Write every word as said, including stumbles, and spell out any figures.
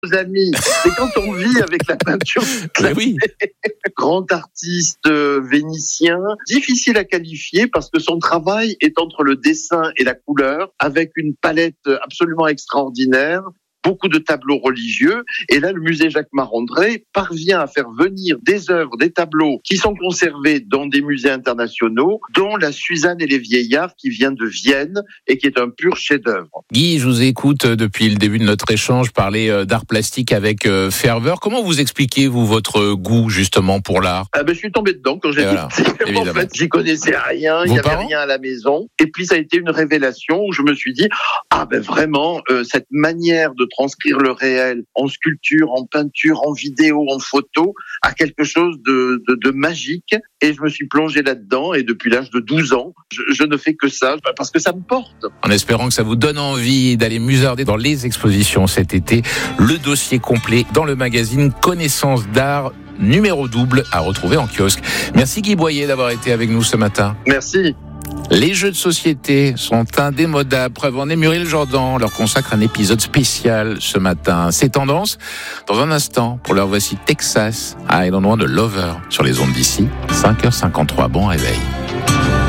aux amis. Et quand on vit avec la peinture classée, oui. grand artiste vénitien, difficile à qualifier parce que son travail est entre le dessin et la couleur, avec une palette absolument extraordinaire. Beaucoup de tableaux religieux. Et là, le musée Jacques Marandré parvient à faire venir des œuvres, des tableaux qui sont conservés dans des musées internationaux, dont la Suzanne et les Vieillards qui vient de Vienne et qui est un pur chef-d'œuvre. Guy, je vous écoute depuis le début de notre échange parler d'art plastique avec ferveur. Comment vous expliquez, vous, votre goût, justement, pour l'art ? Ah ben, je suis tombé dedans quand j'étais voilà, petit. En fait, j'y connaissais rien, il n'y avait rien à la maison. Et puis, ça a été une révélation où je me suis dit, ah ben vraiment, euh, cette manière de transcrire le réel en sculpture, en peinture, en vidéo, en photo, a quelque chose de, de, de magique. Et je me suis plongé là-dedans. Et depuis l'âge de douze ans, je, je ne fais que ça, parce que ça me porte. En espérant que ça vous donne envie d'aller musarder dans les expositions cet été, le dossier complet dans le magazine Connaissance d'art, numéro double, à retrouver en kiosque. Merci Guy Boyer d'avoir été avec nous ce matin. Merci. Les jeux de société sont indémodables. Preuve en est, Muriel Jordan leur consacre un épisode spécial ce matin. C'est tendance. Dans un instant, pour leur voici Texas, I Don't Want a Lover sur les ondes d'ici. cinq heures cinquante-trois, bon réveil.